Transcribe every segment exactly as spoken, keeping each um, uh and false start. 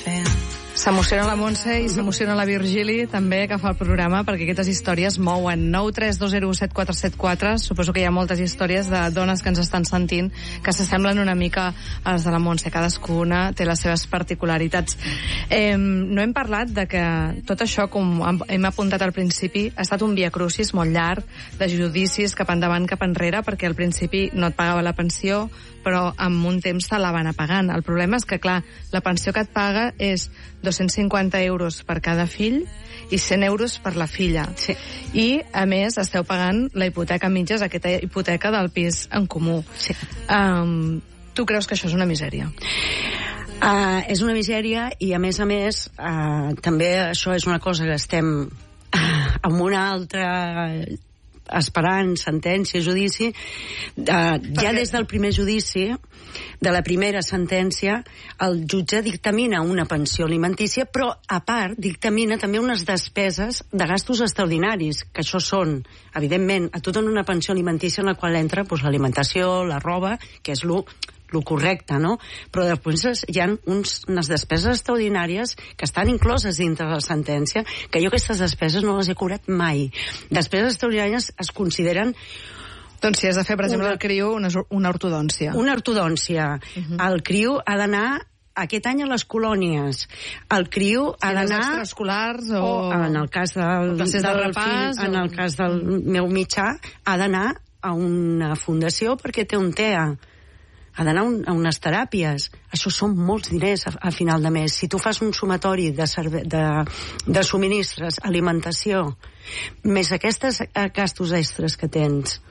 S'emociona la Montse i s'emociona la Virgili també, que fa el programa, perquè aquestes històries mouen. Nou tres dos zero set quatre set quatre. Suposo que hi ha moltes històries de dones que ens estan sentint que s'assemblen una mica a les de la Montse. Cadascuna té les seves particularitats. Eh, no hem parlat de que tot això, com hem apuntat al principi, ha estat un viacrucis molt llarg, de judicis cap endavant, cap enrere, perquè al principi no et pagava la pensió, però amb un temps te la van a pagant. El problema és que, clar, la pensió que et paga és dos-cents cinquanta euros per cada fill i cent euros per la filla. Sí. I, a més, esteu pagant la hipoteca mitges, aquesta hipoteca del pis en comú. Sí. Um, tu creus que això és una misèria? Uh, és una misèria i, a més a més, uh, també això és una cosa que estem uh, amb una altra... esperant sentència, judici, uh, ja des del primer judici, de la primera sentència, el jutge dictamina una pensió alimentícia, però, a part, dictamina també unes despeses de gastos extraordinaris, que això són, evidentment, a tot en una pensió alimentícia en la qual entra doncs, l'alimentació, la roba, que és lo, lo correcte, no? Però després hi ha uns, unes despeses extraordinàries que estan incloses dintre de la sentència, que jo aquestes despeses no les he cobrat mai. Despeses extraordinàries es consideren... Doncs si has de fer, per exemple, una, el criu, una, una ortodòncia. Una ortodòncia. Uh-huh. El criu ha d'anar aquest any a les colònies. El criu ha sí, d'anar... extraescolars o... o... En el cas del, del del repàs, fill, o... en el cas del meu mitjà, ha d'anar a una fundació perquè té un T E A. Ha d'anar un, a unes teràpies. Això són molts diners a, a final de mes. Si tu fas un sumatori de, serve, de, de subministres, alimentació, més aquestes gastos extres que tens,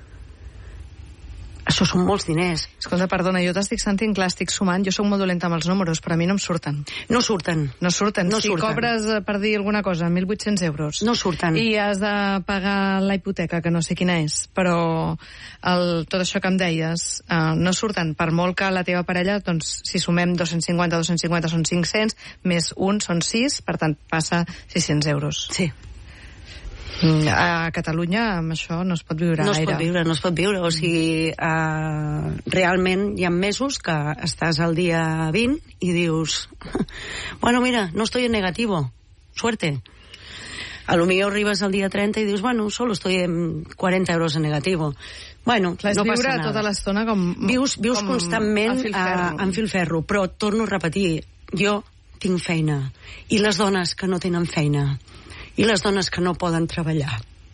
això són molts diners. Escolta, perdona, jo t'estic sentint, clar, estic sumant, jo soc molt dolenta amb els números, però a mi no em surten. No surten. No surten. No si surten. Cobres, per dir alguna cosa, mil vuit-cents euros. No surten. I has de pagar la hipoteca, que no sé quina és, però el, tot això que em deies, uh, no surten. Per molt que la teva parella, doncs, si sumem dos-cents cinquanta, dos-cents cinquanta són cinc-cents, més un són sis, per tant, passa sis-cents euros. Sí. A Catalunya amb això no es pot viure no gaire. No es pot viure, no es pot viure. O sigui, uh, realment hi ha mesos que estàs al dia vint i dius, bueno, mira, no estoy en negativo, suerte. A lo millor arribes al dia trenta i dius, bueno, solo estoy en quaranta euros en negativo. Bueno, clar, no passa nada. Viure tota l'estona com... Vius, vius com constantment en filferro. Uh, filferro, però torno a repetir, jo tinc feina. I les dones que no tenen feina, i les dones que no poden treballar,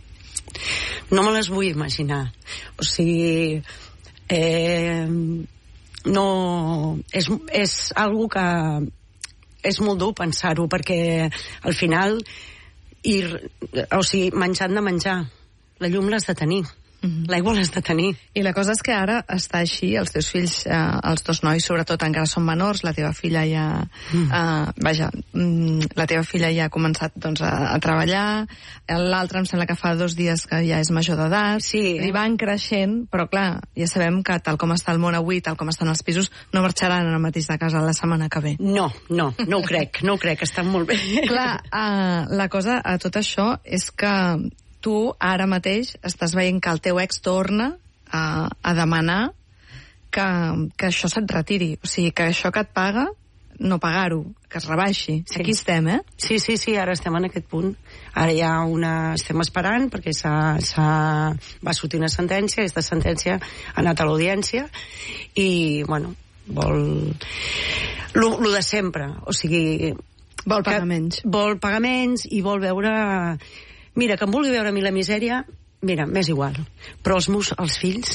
no me les vull imaginar. O sigui, eh, no... És, és algo que és molt dur pensar-ho, perquè al final, i, o sigui, menjant de menjar, la llum l'has de tenir. Mm-hmm. L'aigua l'has de tenir. I la cosa és que ara està així, els teus fills, eh, els dos nois, sobretot, encara són menors, la teva filla ja... Mm. Eh, vaja, mm, la teva filla ja ha començat doncs, a, a treballar, l'altre em sembla que fa dos dies que ja és major d'edat, sí, eh? I van creixent, però clar, ja sabem que tal com està el món avui, tal com estan els pisos, no marxaran al mateix de casa la setmana que ve. No, no, no ho crec, no ho crec, estan molt bé. Clar, eh, la cosa a tot això és que tu ara mateix estàs veient que el teu ex torna a, a demanar que, que això se't retiri. O sigui, que això que et paga, no pagar-ho, que es rebaixi. Sí. Aquí estem, eh? Sí, sí, sí, ara estem en aquest punt. Ara hi ha una... estem esperant perquè s'ha, s'ha... va sortir una sentència, aquesta sentència ha anat a l'audiència i, bueno, vol... Lo, lo de sempre, o sigui... Vol pagar menys. Vol pagar menys i vol veure... Mira, que em vulgui veure a mi la misèria, mira, m'és igual. Però els meus, els fills,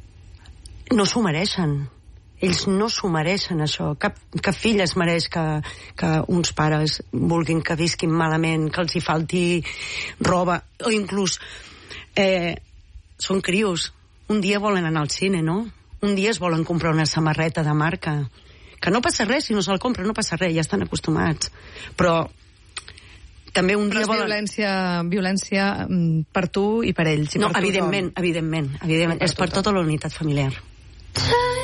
no s'ho mereixen. Ells no s'ho mereixen, això. Cap, cap fill es mereix que, que uns pares vulguin que visquin malament, que els hi falti roba, o inclús eh, són crios. Un dia volen anar al cine, no? Un dia es volen comprar una samarreta de marca. Que no passa res, si no se'l compra, no passa res, ja estan acostumats. Però també un dia volen... violència, violència per tu i per ells. I no, per evidentment, evidentment, evidentment. És per tota la unitat familiar.